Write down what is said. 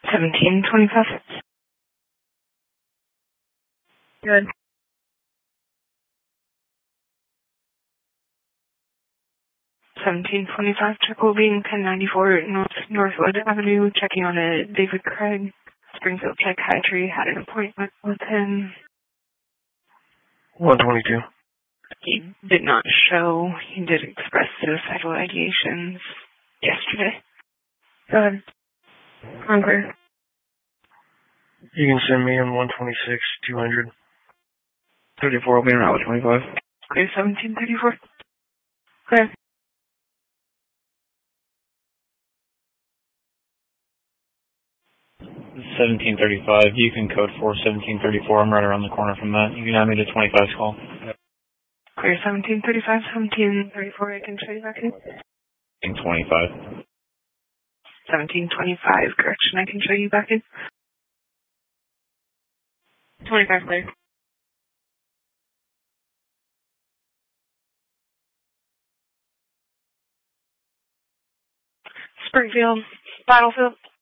1725. Good. 1725, Jacobian 1094 Northwood Avenue, checking on a David Craig. Springfield Psychiatry had an appointment with him. 122. He did not show. He did express suicidal ideations yesterday. Go ahead. Unclear. You can send me in 126, 200. 34 will be in route 25. Clear 1734. Clear. 1735, you can code for 1734. I'm right around the corner from that. You can add me to 25's call. Clear 1735, 1734, I can show you back in. 25. 1725, correction, I can show you back in. 25 clear. Springfield, Battlefield.